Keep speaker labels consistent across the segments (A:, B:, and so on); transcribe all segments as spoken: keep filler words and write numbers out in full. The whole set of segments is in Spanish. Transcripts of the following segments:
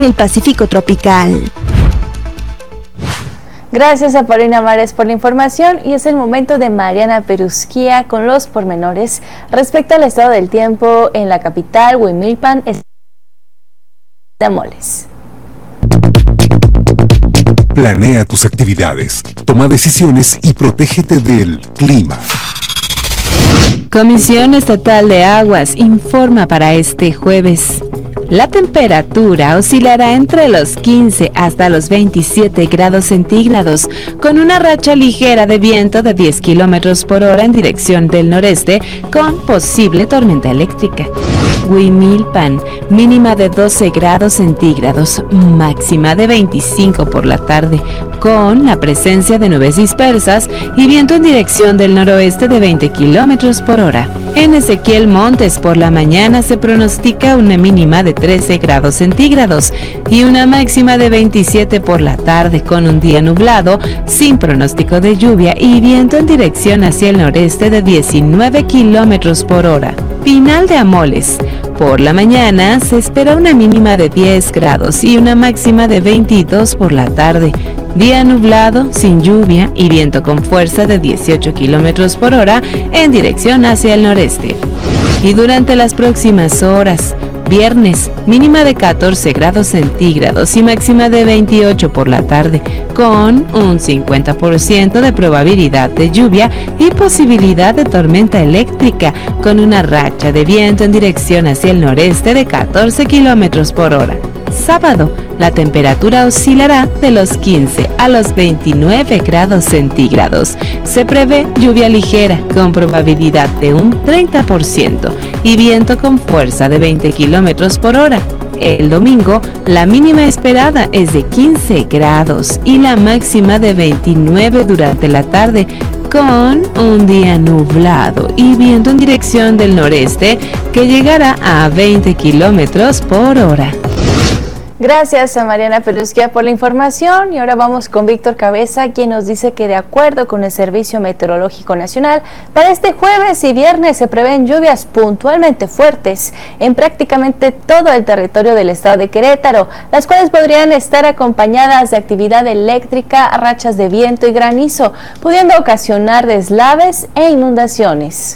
A: el Pacífico tropical.
B: Gracias a Paulina Mares por la información y es el momento de Mariana Perusquía con los pormenores respecto al estado del tiempo en la capital, Huimilpan, de Amoles.
C: Planea tus actividades, toma decisiones y protégete del clima.
D: Comisión Estatal de Aguas informa para este jueves. La temperatura oscilará entre los quince hasta los veintisiete grados centígrados, con una racha ligera de viento de diez kilómetros por hora en dirección del noreste, con posible tormenta eléctrica. Huimilpan, mínima de doce grados centígrados, máxima de veinticinco por la tarde, con la presencia de nubes dispersas y viento en dirección del noroeste de veinte kilómetros por hora. En Ezequiel Montes, por la mañana se pronostica una mínima de trece grados centígrados y una máxima de veintisiete por la tarde, con un día nublado, sin pronóstico de lluvia y viento en dirección hacia el noreste de diecinueve kilómetros por hora. Pinal de Amoles. Por la mañana se espera una mínima de diez grados y una máxima de veintidós por la tarde. Día nublado, sin lluvia y viento con fuerza de dieciocho kilómetros por hora en dirección hacia el noreste. Y durante las próximas horas, viernes, mínima de catorce grados centígrados y máxima de veintiocho por la tarde, con un cincuenta por ciento de probabilidad de lluvia y posibilidad de tormenta eléctrica, con una racha de viento en dirección hacia el noreste de catorce kilómetros por hora. Sábado, la temperatura oscilará de los quince a los veintinueve grados centígrados. Se prevé lluvia ligera con probabilidad de un treinta por ciento y viento con fuerza de veinte kilómetros por hora. El domingo, la mínima esperada es de quince grados y la máxima de veintinueve durante la tarde, con un día nublado y viento en dirección del noreste que llegará a veinte kilómetros por hora.
B: Gracias a Mariana Perusquía por la información y ahora vamos con Víctor Cabeza, quien nos dice que de acuerdo con el Servicio Meteorológico Nacional, para este jueves y viernes se prevén lluvias puntualmente fuertes en prácticamente todo el territorio del estado de Querétaro, las cuales podrían estar acompañadas de actividad eléctrica, rachas de viento y granizo, pudiendo ocasionar deslaves e inundaciones.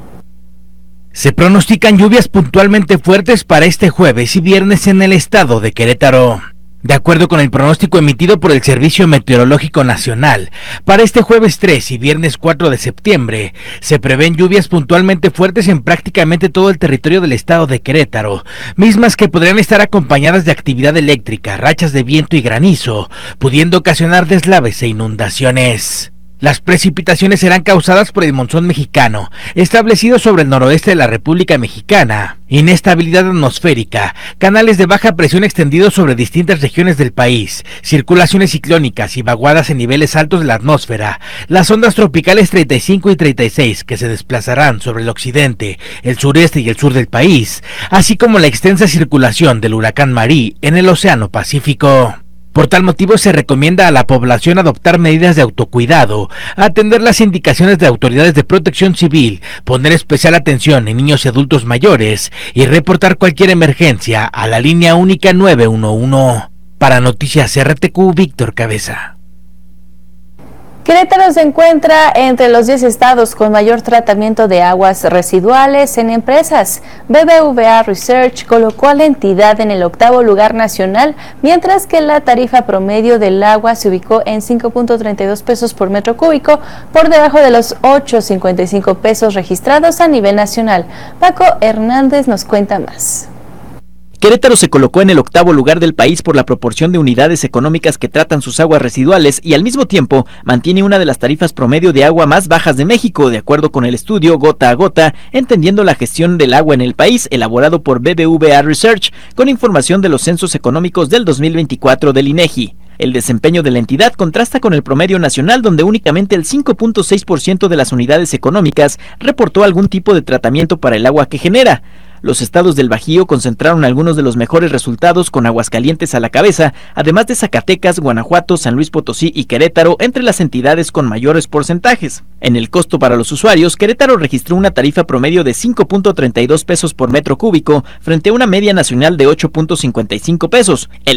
E: Se pronostican lluvias puntualmente fuertes para este jueves y viernes en el estado de Querétaro. De acuerdo con el pronóstico emitido por el Servicio Meteorológico Nacional, para este jueves tres y viernes cuatro de septiembre, se prevén lluvias puntualmente fuertes en prácticamente todo el territorio del estado de Querétaro, mismas que podrían estar acompañadas de actividad eléctrica, rachas de viento y granizo, pudiendo ocasionar deslaves e inundaciones. Las precipitaciones serán causadas por el monzón mexicano, establecido sobre el noroeste de la República Mexicana, inestabilidad atmosférica, canales de baja presión extendidos sobre distintas regiones del país, circulaciones ciclónicas y vaguadas en niveles altos de la atmósfera, las ondas tropicales treinta y cinco y treinta y seis que se desplazarán sobre el occidente, el sureste y el sur del país, así como la extensa circulación del huracán Marí en el Océano Pacífico. Por tal motivo se recomienda a la población adoptar medidas de autocuidado, atender las indicaciones de autoridades de protección civil, poner especial atención en niños y adultos mayores y reportar cualquier emergencia a la línea única nueve uno uno. Para Noticias R T Q, Víctor Cabeza.
B: Querétaro se encuentra entre los diez estados con mayor tratamiento de aguas residuales en empresas. B B V A Research colocó a la entidad en el octavo lugar nacional, mientras que la tarifa promedio del agua se ubicó en cinco punto treinta y dos pesos por metro cúbico, por debajo de los ocho punto cincuenta y cinco pesos registrados a nivel nacional. Paco Hernández nos cuenta más.
F: Querétaro se colocó en el octavo lugar del país por la proporción de unidades económicas que tratan sus aguas residuales y al mismo tiempo mantiene una de las tarifas promedio de agua más bajas de México, de acuerdo con el estudio Gota a Gota, entendiendo la gestión del agua en el país, elaborado por B B V A Research, con información de los censos económicos del dos mil veinticuatro del INEGI. El desempeño de la entidad contrasta con el promedio nacional, donde únicamente el cinco punto seis por ciento de las unidades económicas reportó algún tipo de tratamiento para el agua que genera. Los estados del Bajío concentraron algunos de los mejores resultados, con Aguascalientes a la cabeza, además de Zacatecas, Guanajuato, San Luis Potosí y Querétaro entre las entidades con mayores porcentajes. En el costo para los usuarios, Querétaro registró una tarifa promedio de cinco punto treinta y dos pesos por metro cúbico frente a una media nacional de ocho punto cincuenta y cinco pesos. El